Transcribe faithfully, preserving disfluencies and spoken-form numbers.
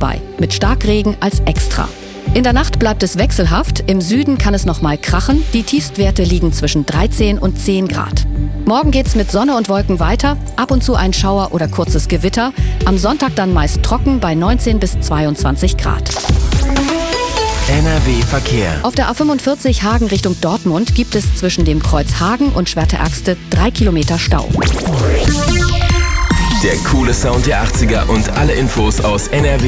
vorbei, mit Starkregen als Extra. In der Nacht bleibt es wechselhaft, im Süden kann es nochmal krachen, die Tiefstwerte liegen zwischen dreizehn und zehn Grad. Morgen geht's mit Sonne und Wolken weiter, ab und zu ein Schauer oder kurzes Gewitter, am Sonntag dann meist trocken bei neunzehn bis zweiundzwanzig Grad. N R W Verkehr. Auf der A fünfundvierzig Hagen Richtung Dortmund gibt es zwischen dem Kreuz Hagen und Schwerte-Aexte drei Kilometer Stau. Der coole Sound der achtziger und alle Infos aus N R W